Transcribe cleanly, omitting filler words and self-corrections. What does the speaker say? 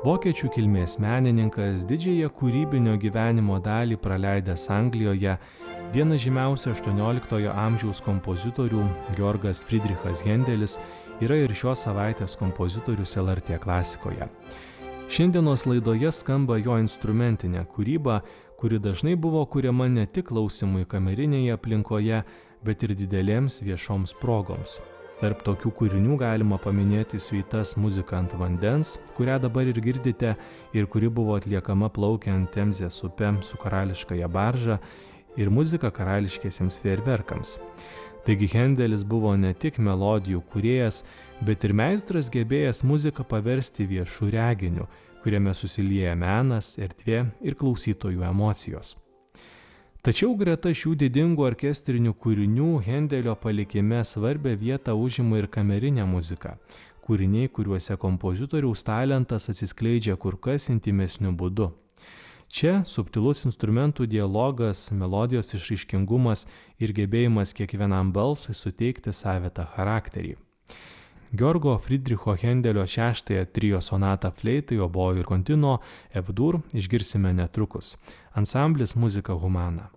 Vokiečių kilmės menininkas, didžiąją kūrybinio gyvenimo dalį praleidęs Anglijoje, vienas žymiausių 18 amžiaus kompozitorių, Georgas Friedrichas Hendelis, yra ir šios savaitės kompozitorius LRT klasikoje. Šiandienos laidoje skamba jo instrumentinė kūryba, kuri dažnai buvo kuriama ne tik klausimui kamerinėje aplinkoje, bet ir didelėms viešoms progoms. Tarp tokių kūrinių galima paminėti siuitas Muzika ant vandens, kurią dabar ir girdite ir kuri buvo atliekama plaukiant Temzės upe su karališkąja barža, ir muzika karališkiesiems fejerverkams. Taigi Hendelis buvo ne tik melodijų kūrėjas, bet ir meistras gebėjęs muziką paversti viešų reginiu, kuriame susilieja menas, erdvė ir klausytojų emocijos. Tačiau greta šių didingų orkestrinių kūrinių Hendelio palikime svarbią vietą užima ir kamerinė muzika, kūriniai, kuriuose kompozitoriaus talentas atsiskleidžia kur kas intimesniu būdu. Čia subtilus instrumentų dialogas, melodijos išraiškingumas ir gebėjimas kiekvienam balsui suteikti savitą charakterį. Georgo Friedricho Hendelio 6-ąją trio sonatą fleitai, obojui ir kontinuo F-dur išgirsime netrukus. Ansamblis Muzika Humana.